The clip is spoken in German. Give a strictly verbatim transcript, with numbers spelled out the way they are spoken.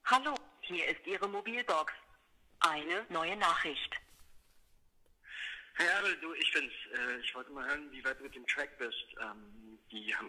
Hallo, hier ist Ihre Mobilbox. Eine neue Nachricht. Hey Adel, du, ich bin's. Äh, ich wollte mal hören, wie weit du mit dem Track bist. Ähm, die haben